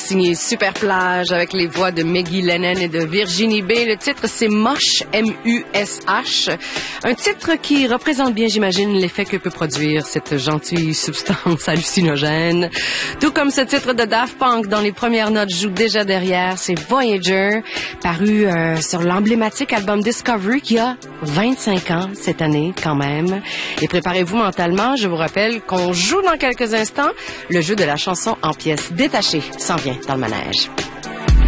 signé Super Plage avec les voix de Maggie Lennon et de Virginie B. Le titre, c'est Mush, M-U-S-H. Un titre qui représente bien, j'imagine, l'effet que peut produire cette gentille substance hallucinogène. Tout comme ce titre de Daft Punk dont les premières notes jouent déjà derrière, c'est Voyager, paru sur l'emblématique album Discovery qui a 25 ans cette année quand même. Et préparez-vous mentalement, je vous rappelle qu'on joue dans quelques instants. Le jeu de la chanson en pièces détachées s'en vient dans le manège.